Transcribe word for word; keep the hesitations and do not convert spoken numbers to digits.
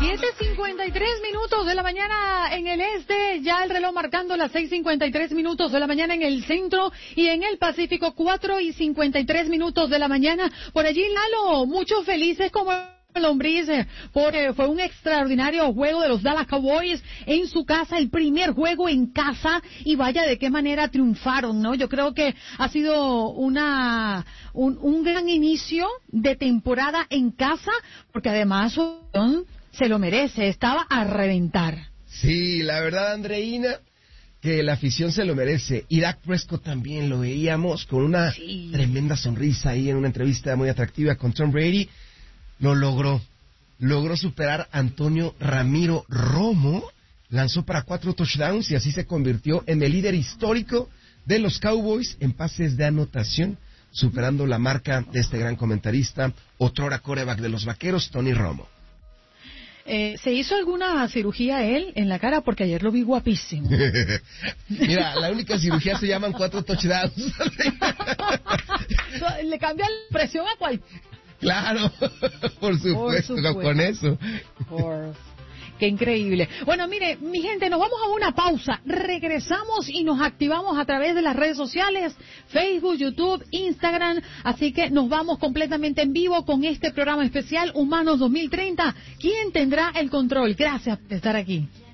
siete cincuenta y tres minutos de la mañana en el este, ya el reloj marcando las seis cincuenta y tres minutos de la mañana en el centro y en el Pacífico, cuatro y cincuenta y tres minutos de la mañana. Por allí, Lalo, muchos felices como Lombriz, porque fue un extraordinario juego de los Dallas Cowboys en su casa, el primer juego en casa, y vaya de qué manera triunfaron, ¿no? Yo creo que ha sido una un, un gran inicio de temporada en casa, porque además se lo merece, estaba a reventar. Sí, la verdad, Andreina, que la afición se lo merece. Y Dak Prescott también lo veíamos con una sí. tremenda sonrisa ahí en una entrevista muy atractiva con Tom Brady. Lo logró, logró superar a Antonio Ramiro Romo, lanzó para cuatro touchdowns y así se convirtió en el líder histórico de los Cowboys en pases de anotación, superando la marca de este gran comentarista, otrora quarterback de los Vaqueros, Tony Romo. Eh, ¿Se hizo alguna cirugía él en la cara? Porque ayer lo vi guapísimo. Mira, la única cirugía se llaman cuatro touchdowns. Le cambia la presión a cualquier... Claro, por supuesto, por supuesto. Con eso. Por... Qué increíble. Bueno, mire, mi gente, nos vamos a una pausa. Regresamos y nos activamos a través de las redes sociales, Facebook, YouTube, Instagram. Así que nos vamos completamente en vivo con este programa especial Humanos dos mil treinta. ¿Quién tendrá el control? Gracias por estar aquí.